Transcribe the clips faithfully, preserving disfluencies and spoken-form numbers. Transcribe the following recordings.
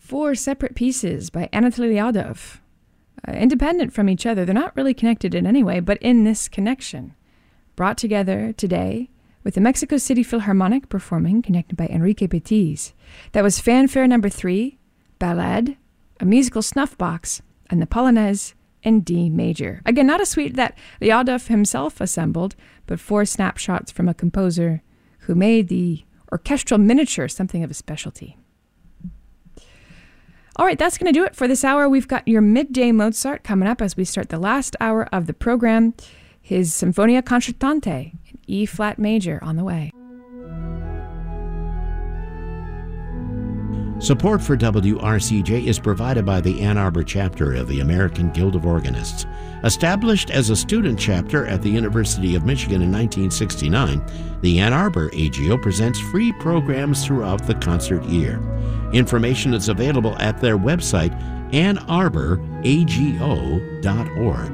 four separate pieces by Anatoly Lyadov, uh, independent from each other. They're not really connected in any way, but in this connection, brought together today with the Mexico City Philharmonic performing, connected by Enrique Petiz. That was Fanfare Number Three, Ballade, a musical snuff box, and the Polonaise in D major. Again, not a suite that Lyadov himself assembled, but four snapshots from a composer who made the orchestral miniature something of a specialty. All right, that's going to do it for this hour. We've got your midday Mozart coming up as we start the last hour of the program. His Sinfonia Concertante in E-flat major on the way. Support for W R C J is provided by the Ann Arbor chapter of the American Guild of Organists. Established as a student chapter at the University of Michigan in nineteen sixty-nine, the Ann Arbor A G O presents free programs throughout the concert year. Information is available at their website, ann arbor a g o dot org.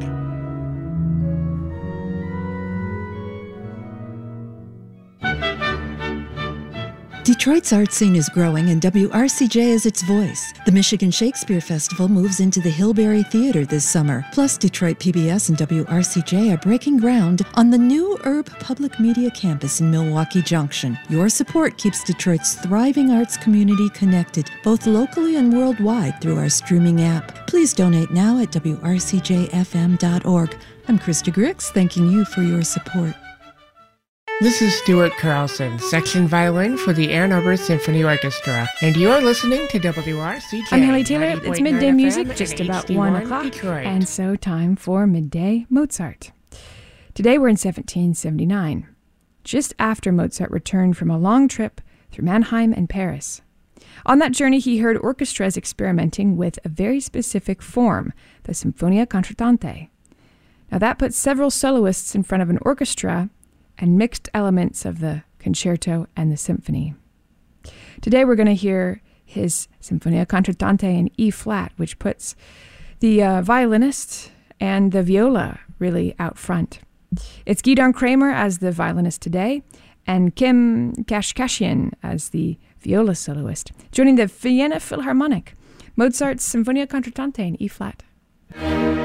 Detroit's art scene is growing and W R C J is its voice. The Michigan Shakespeare Festival moves into the Hillberry Theater this summer. Plus, Detroit P B S and W R C J are breaking ground on the new Urb Public Media Campus in Milwaukee Junction. Your support keeps Detroit's thriving arts community connected, both locally and worldwide, through our streaming app. Please donate now at w r c j f m dot org. I'm Krista Grix, thanking you for your support. This is Stuart Carlson, section violin for the Ann Arbor Symphony Orchestra, and you're listening to W R C J. I'm Haley Taylor. It's midday music, just about one o'clock, Detroit. And so time for midday Mozart. Today we're in seventeen seventy-nine, just after Mozart returned from a long trip through Mannheim and Paris. On that journey, he heard orchestras experimenting with a very specific form, the Sinfonia Concertante. Now that puts several soloists in front of an orchestra and mixed elements of the concerto and the symphony. Today we're going to hear his Sinfonia Concertante in E-flat, which puts the uh, violinist and the viola really out front. It's Gidon Kramer as the violinist today, and Kim Kashkashian as the viola soloist, joining the Vienna Philharmonic, Mozart's Sinfonia Concertante in E-flat.